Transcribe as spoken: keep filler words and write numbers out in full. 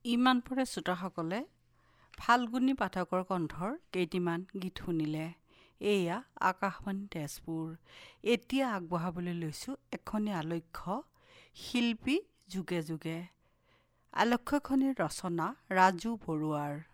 ইমান পৰে শ্ৰোতাসকলে ফাল্গুনী পাঠকৰ কণ্ঠৰ কেইটিমান গীত শুনিলে। এয়া আকাশবাণী তেজপুৰ। এতিয়া আগবঢ়াবলৈ লৈছোঁ এখনি আলক্ষ্য শিল্পী যুগে যুগে। আলক্ষ্যখনিৰ ৰচনা ৰাজু বৰুৱাৰ।